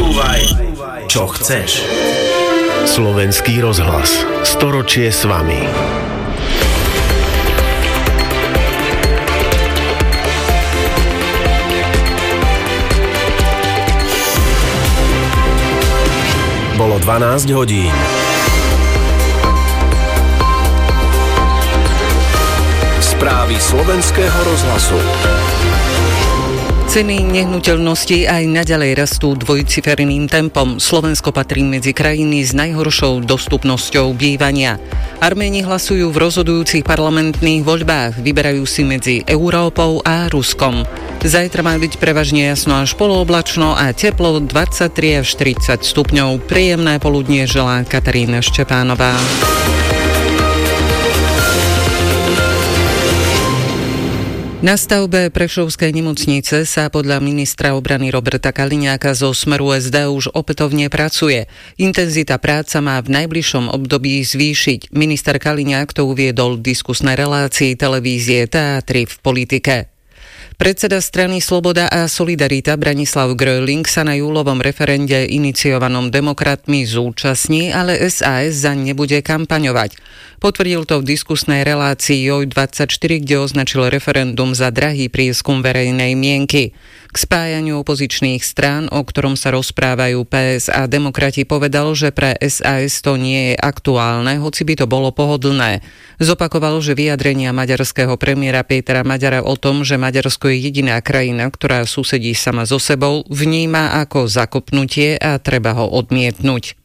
Počúvaj, čo chceš. Slovenský rozhlas. Storočie s vami. Bolo 12 hodín. Správy slovenského rozhlasu. Ceny nehnuteľností aj naďalej rastú dvojciferným tempom. Slovensko patrí medzi krajiny s najhoršou dostupnosťou bývania. Arméni hlasujú v rozhodujúcich parlamentných voľbách. Vyberajú si medzi Európou a Ruskom. Zajtra má byť prevažne jasno až polooblačno a teplo 23 až 40 stupňov. Príjemné poludnie želá Katarína Štepánová. Na stavbe Prešovskej nemocnice sa podľa ministra obrany Roberta Kaliňáka zo Smeru SD už opätovne pracuje. Intenzita práca má v najbližšom období zvýšiť. Minister Kaliňák to uviedol v diskusnej relácii televízie Teatry v politike. Predseda strany Sloboda a Solidarita Branislav Gröling sa na júlovom referende iniciovanom demokratmi zúčastní, ale SAS zaň nebude kampaňovať. Potvrdil to v diskusnej relácii JOJ24, kde označil referendum za drahý prieskum verejnej mienky. K spájaniu opozičných strán, o ktorom sa rozprávajú PS a demokrati, povedal, že pre SAS to nie je aktuálne, hoci by to bolo pohodlné. Zopakoval, že vyjadrenia maďarského premiéra Pétera Maďara o tom, že Maďarsko je jediná krajina, ktorá susedí sama so sebou, vníma ako zakopnutie a treba ho odmietnúť.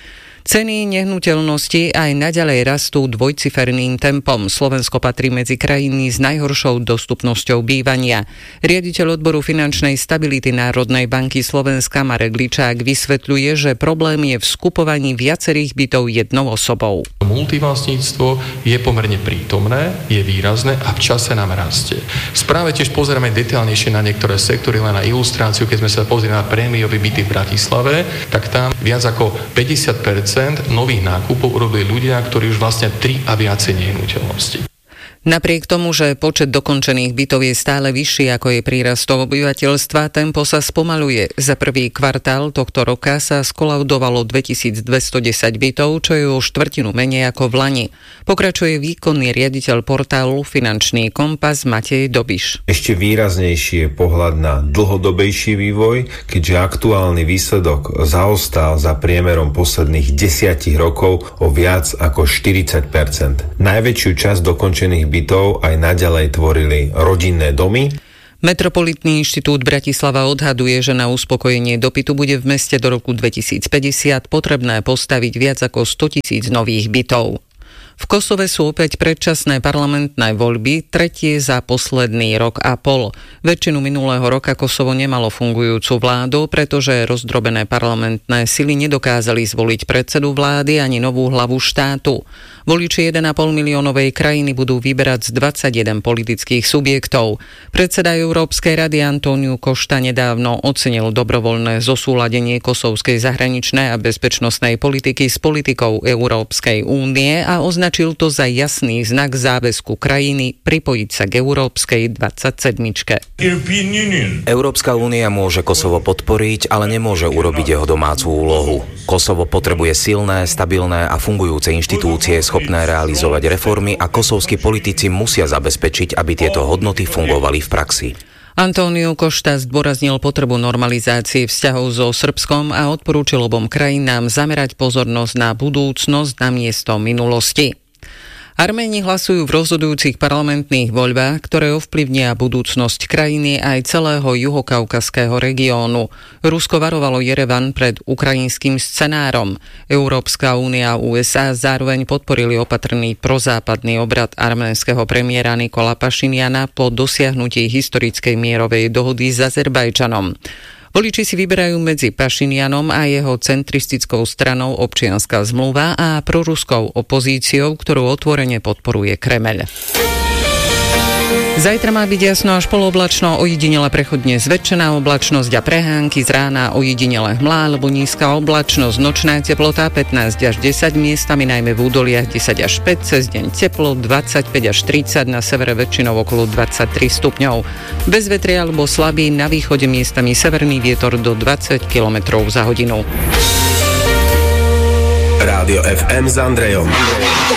Ceny nehnuteľnosti aj naďalej rastú dvojciferným tempom. Slovensko patrí medzi krajiny s najhoršou dostupnosťou bývania. Riaditeľ odboru finančnej stability Národnej banky Slovenska Marek Ličák vysvetľuje, že problém je v skupovaní viacerých bytov jednou osobou. Multivlastníctvo je pomerne prítomné, je výrazné a v čase nám rastie. V správe tiež pozeráme detailnejšie na niektoré sektory, len na ilustráciu, keď sme sa pozreli na prémiové byty v Bratislave, tak tam viac ako 50% nových nákupov urobili ľudia, ktorí už vlastne 3 a viacej nehnuteľnosti. Napriek tomu, že počet dokončených bytov je stále vyšší ako je prírastov obyvateľstva, tempo sa spomaľuje. Za prvý kvartál tohto roka sa skolaudovalo 2210 bytov, čo je o štvrtinu menej ako v lani. Pokračuje výkonný riaditeľ portálu Finančný kompas Matej Dobiš. Ešte výraznejší je pohľad na dlhodobejší vývoj, keďže aktuálny výsledok zaostal za priemerom posledných 10 rokov o viac ako 40%. Najväčšiu časť dokončených bytov aj naďalej tvorili rodinné domy. Metropolitný inštitút Bratislava odhaduje, že na uspokojenie dopytu bude v meste do roku 2050 potrebné postaviť viac ako 100 000 nových bytov. V Kosove sú opäť predčasné parlamentné voľby, tretie za posledný rok a pol. Väčšinu minulého roka Kosovo nemalo fungujúcu vládu, pretože rozdrobené parlamentné sily nedokázali zvoliť predsedu vlády ani novú hlavu štátu. Voliči 1,5 miliónovej krajiny budú vyberať z 21 politických subjektov. Predseda Európskej rady Antóniu Košta nedávno ocenil dobrovoľné zosúladenie kosovskej zahraničnej a bezpečnostnej politiky s politikou Európskej únie a označil to za jasný znak záväzku krajiny pripojiť sa k Európskej 27. Európska únia môže Kosovo podporiť, ale nemôže urobiť jeho domácu úlohu. Kosovo potrebuje silné, stabilné a fungujúce inštitúcie schopné realizovať reformy a kosovskí politici musia zabezpečiť, aby tieto hodnoty fungovali v praxi. Antóniu Košta zdôraznil potrebu normalizácie vzťahov so Srbskom a odporúčil obom krajinám zamerať pozornosť na budúcnosť namiesto minulosti. Arméni hlasujú v rozhodujúcich parlamentných voľbách, ktoré ovplyvnia budúcnosť krajiny aj celého juhokaukazského regiónu. Rusko varovalo Jerevan pred ukrajinským scenárom. Európska únia a USA zároveň podporili opatrný prozápadný obrad arménskeho premiéra Nikola Pašiniana po dosiahnutí historickej mierovej dohody s Azerbajdžanom. Voliči si vyberajú medzi Pašinianom a jeho centristickou stranou Občianska zmluva a proruskou opozíciou, ktorú otvorene podporuje Kremeľ. Zajtra má byť jasno až polooblačno, ojedinele prechodne zväčšená oblačnosť a prehánky, z rána ojedinele hmlá alebo nízka oblačnosť, nočná teplota 15 až 10, miestami najmä v údoliach 10 až 5, cez deň teplo 25 až 30, na severe väčšinou okolo 23 stupňov. Bez vetria alebo slabý, na východe miestami severný vietor do 20 km za hodinu. Rádio FM s Andrejom.